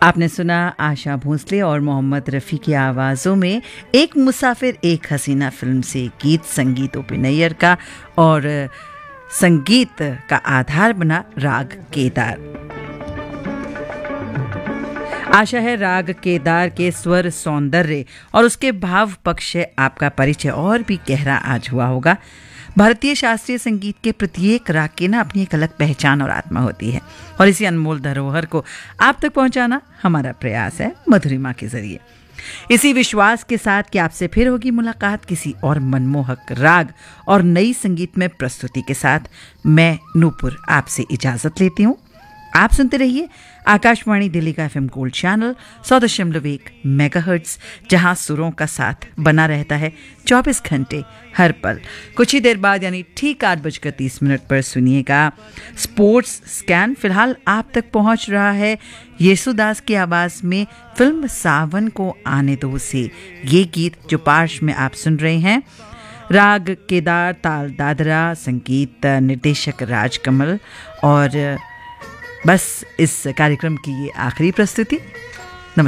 आपने सुना आशा भोसले और मोहम्मद रफ़ी की आवाज़ों में एक मुसाफिर एक हसीना फिल्म से गीत, संगीत ओपी नैयर का, और संगीत का आधार बना राग केदार। आशा है राग केदार के स्वर सौंदर्य और उसके भाव पक्ष से आपका परिचय और भी गहरा आज हुआ होगा। भारतीय शास्त्रीय संगीत के प्रत्येक राग की अपनी एक अलग पहचान और आत्मा होती है, और इसी अनमोल धरोहर को आप तक पहुंचाना हमारा प्रयास है मधुरिमा के जरिए। इसी विश्वास के साथ कि आपसे फिर होगी मुलाकात किसी और मनमोहक राग और नई संगीतमय प्रस्तुति के साथ, मैं नूपुर आपसे इजाजत लेती हूँ। आप सुनते रहिए आकाशवाणी दिल्ली का FM गोल्ड चैनल 100.1 मेगाहर्ट्ज, जहां सुरों का साथ बना रहता है 24 घंटे हर पल। कुछ ही देर बाद यानी ठीक 8:30 पर सुनिएगा स्पोर्ट्स स्कैन। फिलहाल आप तक पहुंच रहा है येसुदास की आवाज में फिल्म सावन को आने दो से ये गीत, जो पार्श्व में आप सुन रहे हैं राग केदार, ताल दादरा, संगीत निर्देशक राजकमल। और बस इस कार्यक्रम की ये आखिरी प्रस्तुति।